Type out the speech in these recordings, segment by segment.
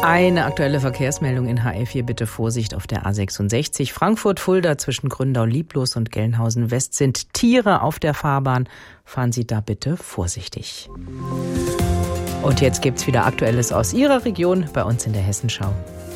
Eine aktuelle Verkehrsmeldung in HR4, bitte Vorsicht auf der A66. Frankfurt-Fulda zwischen Gründau-Lieblos und Gelnhausen-West sind Tiere auf der Fahrbahn. Fahren Sie da bitte vorsichtig. Und jetzt gibt's wieder Aktuelles aus Ihrer Region bei uns in der Hessenschau.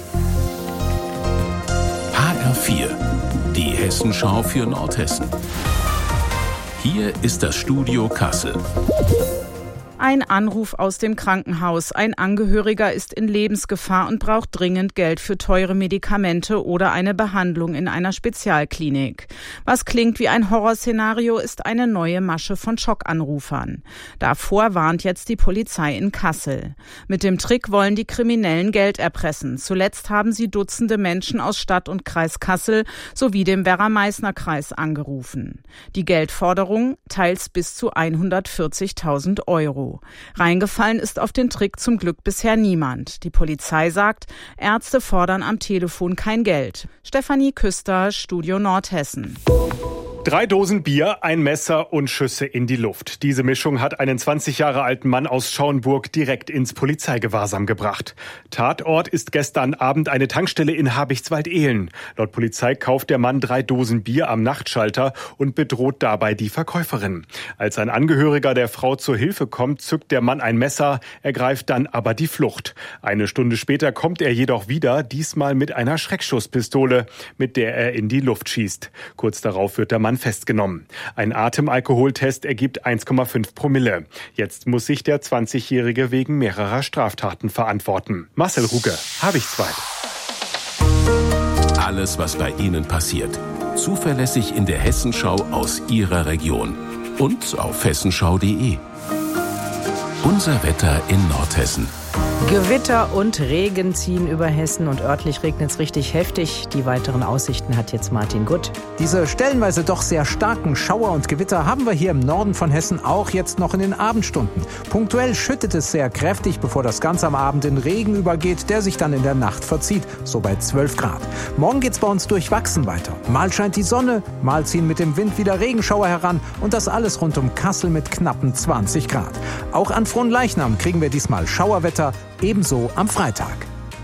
HR4, die Hessenschau für Nordhessen. Hier ist das Studio Kassel. Ein Anruf aus dem Krankenhaus. Ein Angehöriger ist in Lebensgefahr und braucht dringend Geld für teure Medikamente oder eine Behandlung in einer Spezialklinik. Was klingt wie ein Horrorszenario, ist eine neue Masche von Schockanrufern. Davor warnt jetzt die Polizei in Kassel. Mit dem Trick wollen die Kriminellen Geld erpressen. Zuletzt haben sie Dutzende Menschen aus Stadt und Kreis Kassel sowie dem Werra-Meißner-Kreis angerufen. Die Geldforderung teils bis zu 140.000 Euro. Reingefallen ist auf den Trick zum Glück bisher niemand. Die Polizei sagt, Ärzte fordern am Telefon kein Geld. Stefanie Küster, Studio Nordhessen. 3 Dosen Bier, ein Messer und Schüsse in die Luft. Diese Mischung hat einen 20 Jahre alten Mann aus Schauenburg direkt ins Polizeigewahrsam gebracht. Tatort ist gestern Abend eine Tankstelle in Habichtswald-Ehlen. Laut Polizei kauft der Mann 3 Dosen Bier am Nachtschalter und bedroht dabei die Verkäuferin. Als ein Angehöriger der Frau zur Hilfe kommt, zückt der Mann ein Messer, ergreift dann aber die Flucht. Eine Stunde später kommt er jedoch wieder, diesmal mit einer Schreckschusspistole, mit der er in die Luft schießt. Kurz darauf wird der Mann festgenommen. Ein Atemalkoholtest ergibt 1,5 Promille. Jetzt muss sich der 20-Jährige wegen mehrerer Straftaten verantworten. Marcel Ruge, Habichtswald. Alles, was bei Ihnen passiert. Zuverlässig in der Hessenschau aus Ihrer Region. Und auf hessenschau.de. Unser Wetter in Nordhessen. Gewitter und Regen ziehen über Hessen und örtlich regnet es richtig heftig. Die weiteren Aussichten hat jetzt Martin Gutt. Diese stellenweise doch sehr starken Schauer und Gewitter haben wir hier im Norden von Hessen auch jetzt noch in den Abendstunden. Punktuell schüttet es sehr kräftig, bevor das Ganze am Abend in Regen übergeht, der sich dann in der Nacht verzieht, so bei 12 Grad. Morgen geht's bei uns durchwachsen weiter. Mal scheint die Sonne, mal ziehen mit dem Wind wieder Regenschauer heran und das alles rund um Kassel mit knappen 20 Grad. Auch an Fronleichnam kriegen wir diesmal Schauerwetter, ebenso am Freitag.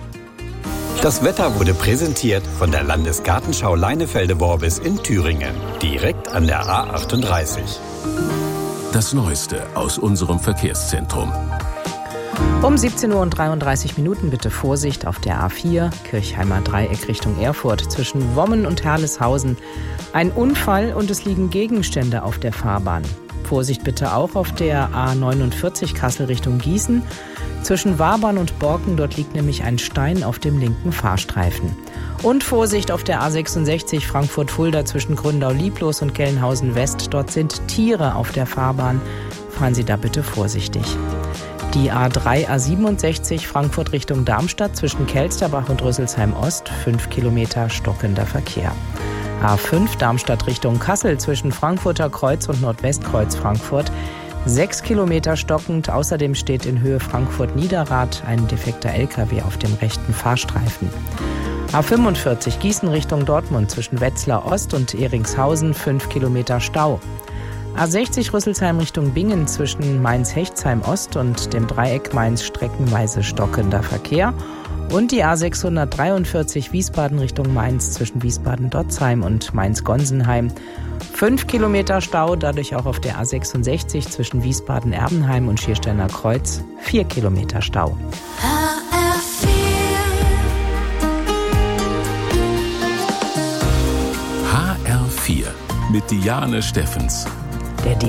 Das Wetter wurde präsentiert von der Landesgartenschau Leinefelde-Worbis in Thüringen, direkt an der A38. Das Neueste aus unserem Verkehrszentrum. Um 17:33 Uhr bitte Vorsicht auf der A4, Kirchheimer Dreieck Richtung Erfurt, zwischen Wommen und Herleshausen. Ein Unfall und es liegen Gegenstände auf der Fahrbahn. Vorsicht bitte auch auf der A49 Kassel Richtung Gießen. Zwischen Wabern und Borken, dort liegt nämlich ein Stein auf dem linken Fahrstreifen. Und Vorsicht auf der A66 Frankfurt-Fulda zwischen Gründau-Lieblos und Gelnhausen-West. Dort sind Tiere auf der Fahrbahn. Fahren Sie da bitte vorsichtig. Die A3, A67 Frankfurt Richtung Darmstadt zwischen Kelsterbach und Rüsselsheim-Ost. 5 Kilometer stockender Verkehr. A5 Darmstadt Richtung Kassel zwischen Frankfurter Kreuz und Nordwestkreuz Frankfurt. 6 Kilometer stockend. Außerdem steht in Höhe Frankfurt-Niederrad ein defekter LKW auf dem rechten Fahrstreifen. A45 Gießen Richtung Dortmund zwischen Wetzlar Ost und Eringshausen 5 Kilometer Stau. A60 Rüsselsheim Richtung Bingen zwischen Mainz-Hechtsheim Ost und dem Dreieck Mainz streckenweise stockender Verkehr. Und die A643 Wiesbaden Richtung Mainz zwischen Wiesbaden-Dotzheim und Mainz-Gonsenheim. 5 Kilometer Stau, dadurch auch auf der A66 zwischen Wiesbaden-Erbenheim und Schiersteiner Kreuz. 4 Kilometer Stau. HR4 mit Diane Steffens. Der